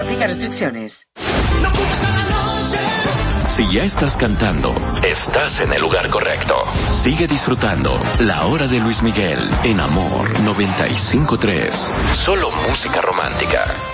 Aplica restricciones. Si ya estás cantando, estás en el lugar correcto. Sigue disfrutando La Hora de Luis Miguel en Amor 95.3. Solo música romántica.